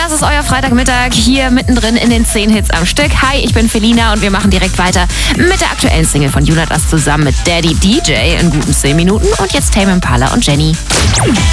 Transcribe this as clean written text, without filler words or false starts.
das ist euer Freitagmittag hier mittendrin in den 10 Hits am Stück. Hi, ich bin Felina und wir machen direkt weiter mit der aktuellen Single von Jonas zusammen mit Daddy DJ in guten 10 Minuten. Und jetzt Tame Impala und Jenny.